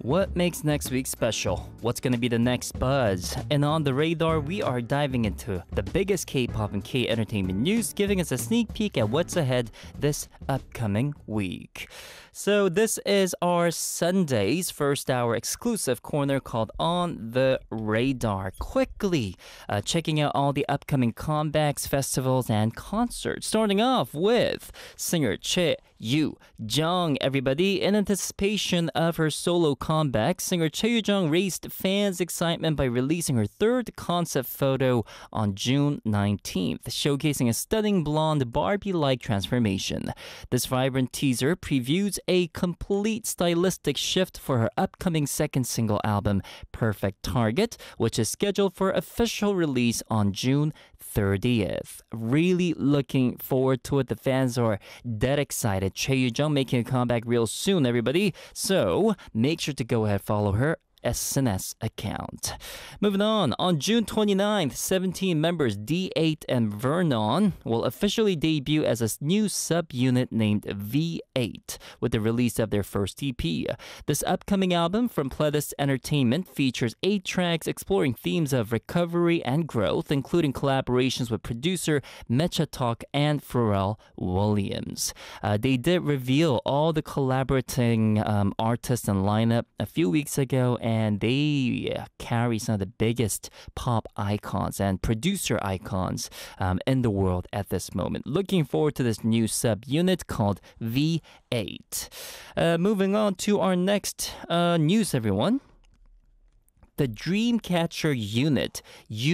What makes next week special? What's gonna be the next buzz? And on the radar, we are diving into the biggest K-pop and K-entertainment news, giving us a sneak peek at what's ahead this upcoming week. So this is our Sunday's first hour exclusive corner called On the Radar. Quickly checking out all the upcoming comebacks, festivals, and concerts. Starting off with singer Choi Yoo-jung, everybody. In anticipation of her solo comeback, singer Choi Yoo-jung raised fans' excitement by releasing her third concept photo on June 19th, showcasing a stunning blonde Barbie-like transformation. This vibrant teaser previews a complete stylistic shift for her upcoming second single album, Perfect Target, which is scheduled for official release on June 30th. Really looking forward to it. The fans are dead excited. Choi Yoo-jung making a comeback real soon, everybody. So make sure to go ahead and follow her SNS account. Moving on June 29th, 17 members D8 and Vernon will officially debut as a new subunit named V8 with the release of their first EP. This upcoming album from Pledis Entertainment features 8 tracks exploring themes of recovery and growth, including collaborations with producer Mecha Talk and Pharrell Williams. They did reveal all the collaborating artists and lineup a few weeks ago, and they carry some of the biggest pop icons and producer icons in the world at this moment. Looking forward to this new subunit called V8. Moving on to our next news, everyone. The Dreamcatcher unit,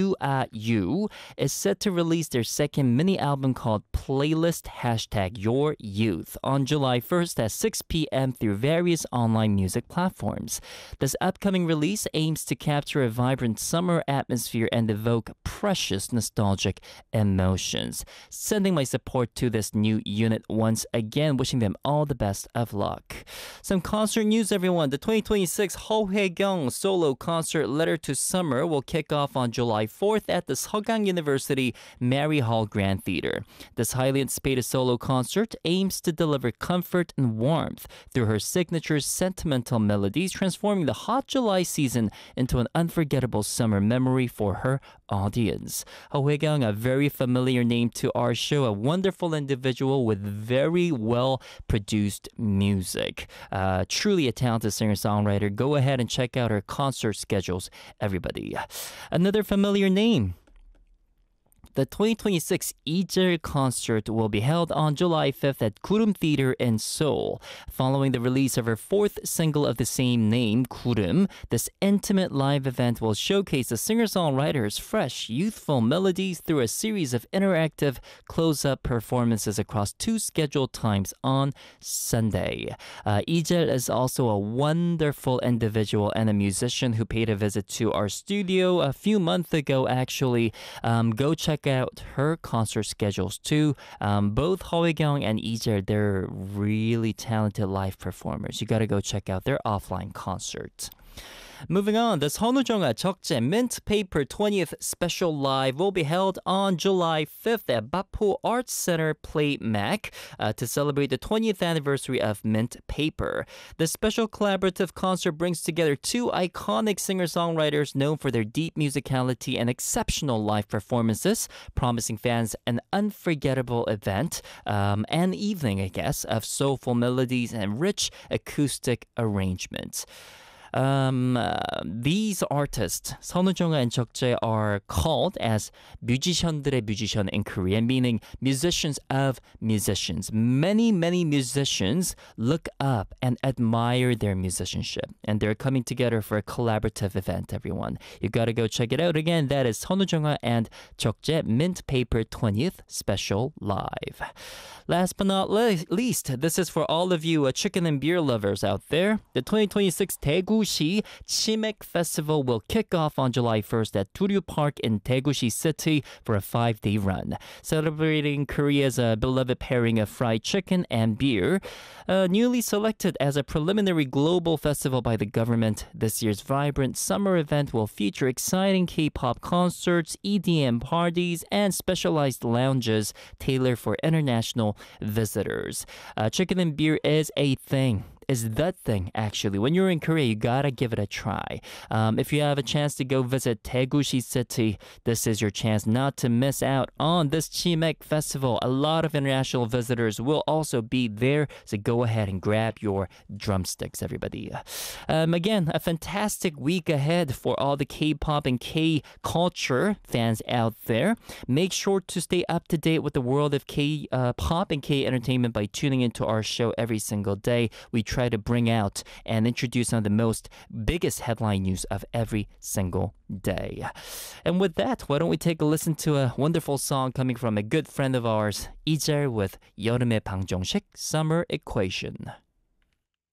U is set to release their second mini-album called Playlist #Your Youth on July 1st at 6 p.m. through various online music platforms. This upcoming release aims to capture a vibrant summer atmosphere and evoke precious nostalgic emotions. Sending my support to this new unit once again, wishing them all the best of luck. Some concert news, everyone. The 2026 Ho Hae-kyung solo concert Letter to Summer will kick off on July 4th at the Seogang University Mary Hall Grand Theater. This highly anticipated solo concert aims to deliver comfort and warmth through her signature sentimental melodies, transforming the hot July season into an unforgettable summer memory for her audience. Ho Hae-kyung, a very familiar name to our show, a wonderful individual with very well produced music. Truly a talented singer-songwriter. Go ahead and check out her concert schedules, everybody. Another familiar name. The 2026 Ijel concert will be held on July 5th at Gurum Theater in Seoul. Following the release of her fourth single of the same name, Gurum, this intimate live event will showcase the singer-songwriter's fresh, youthful melodies through a series of interactive close-up performances across 2 scheduled times on Sunday. Ijel is also a wonderful individual and a musician who paid a visit to our studio a few months ago, actually. Go check out her concert schedules too. Both Ho Hae-kyung and Ijel, they're really talented live performers. You gotta go check out their offline concerts. Moving on, the 선우정아 적재 Mint Paper 20th Special Live will be held on July 5th at Bapo Arts Center Play Mac to celebrate the 20th anniversary of Mint Paper. This special collaborative concert brings together 2 iconic singer-songwriters known for their deep musicality and exceptional live performances, promising fans an unforgettable event, an evening, I guess, of soulful melodies and rich acoustic arrangements. These artists, 선우정아 and 적재, are called as musician들의 musician in Korean, meaning musicians of musicians. Many musicians look up and admire their musicianship, and they're coming together for a collaborative event, everyone. You gotta go check it out. Again, that is 선우정아 and 적재 Mint Paper 20th Special Live. Last but not least, this is for all of you chicken and beer lovers out there. The 2026 Daegu-si Chimek Festival will kick off on July 1st at Duryu Park in Daegu-si City for a 5-day run. Celebrating Korea's beloved pairing of fried chicken and beer. Newly selected as a preliminary global festival by the government, this year's vibrant summer event will feature exciting K-pop concerts, EDM parties, and specialized lounges tailored for international visitors. Chicken and beer is a thing. is the thing, actually. When you're in Korea, you gotta give it a try. If you have a chance to go visit Daegu-si City, this is your chance not to miss out on this Chimek Festival. A lot of international visitors will also be there, so go ahead and grab your drumsticks, everybody. Again, a fantastic week ahead for all the K-pop and K-culture fans out there. Make sure to stay up to date with the world of K-pop and K-entertainment by tuning into our show every single day. We try to bring out and introduce some of the most biggest headline news of every single day. And with that, why don't we take a listen to a wonderful song coming from a good friend of ours, 이젤 with 여름의 방정식, Summer Equation.